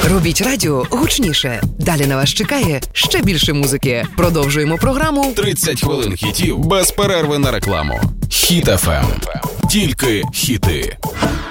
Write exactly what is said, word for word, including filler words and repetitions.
Робіть радіо гучніше. Далі на вас чекає ще більше музики. Продовжуємо програму тридцять хвилин хітів без перерви на рекламу. Хіт еф ем. Тільки хіти.